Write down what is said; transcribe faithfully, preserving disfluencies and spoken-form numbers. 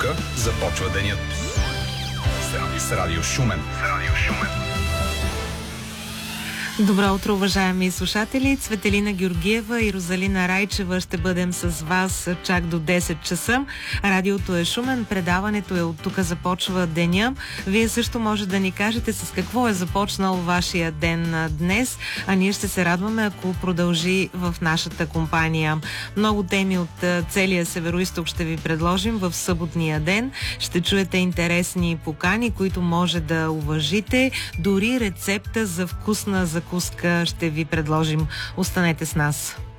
Тук започва денят. С Радио Шумен. С Радио Шумен. Добро утро, уважаеми слушатели. Цветелина Георгиева и Розалина Райчева ще бъдем с вас чак до десет часа. Радиото е Шумен, предаването е От тук започва деня. Вие също може да ни кажете с какво е започнал вашия ден днес, а ние ще се радваме, ако продължи в нашата компания. Много теми от целия Североизток ще ви предложим в съботния ден. Ще чуете интересни покани, които може да уважите. Дори рецепта за вкусна закуска ще ви предложим. Останете с нас.